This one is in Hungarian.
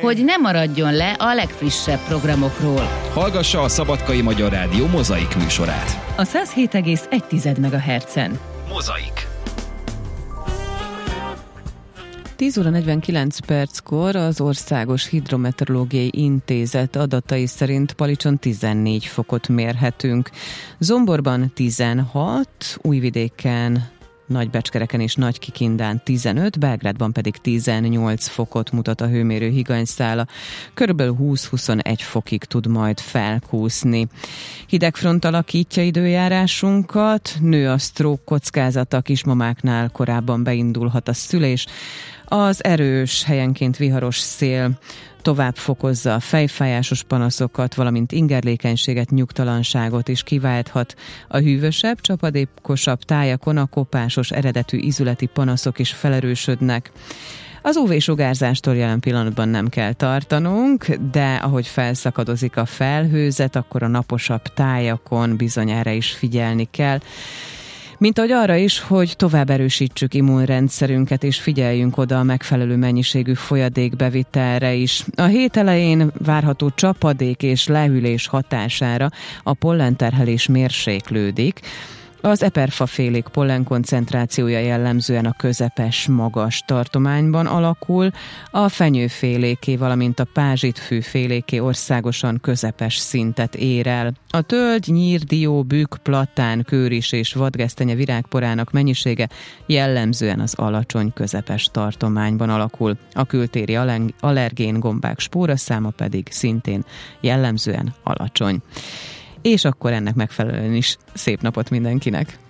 hogy ne maradjon le a legfrissebb programokról. Hallgassa a Szabadkai Magyar Rádió Mozaik műsorát. A 107,1 MHz-en. Mozaik. 10 óra 49 perckor az Országos Hidrometeorológiai Intézet adatai szerint Palicson 14 fokot mérhetünk. Zomborban 16, Újvidéken, Nagybecskereken és Nagykikindán 15, Belgrádban pedig 18 fokot mutat a hőmérő higanyszála. Körülbelül 20-21 fokig tud majd felkúszni. Hidegfront alakítja időjárásunkat, nő a stroke kockázata, kismamáknál korábban beindulhat a szülés. Az erős, helyenként viharos szél tovább fokozza a fejfájásos panaszokat, valamint ingerlékenységet, nyugtalanságot is kiválthat. A hűvösebb, csapadékosabb tájakon a kopásos eredetű ízületi panaszok is felerősödnek. Az UV-sugárzástól jelen pillanatban nem kell tartanunk, de ahogy felszakadozik a felhőzet, akkor a naposabb tájakon bizony erre is figyelni kell. Mint ahogy arra is, hogy tovább erősítsük immunrendszerünket, és figyeljünk oda a megfelelő mennyiségű folyadékbevitelre is. A hét elején várható csapadék és lehűlés hatására a pollenterhelés mérséklődik. Az eperfafélék pollenkoncentrációja jellemzően a közepes-magas tartományban alakul, a fenyőféléké, valamint a pázsitfűféléké országosan közepes szintet ér el. A tölgy, nyír, dió, bükk, platán, kőris és vadgesztenye virágporának mennyisége jellemzően az alacsony közepes tartományban alakul. A kültéri allergén gombák spóraszáma pedig szintén jellemzően alacsony. És akkor ennek megfelelően is szép napot mindenkinek!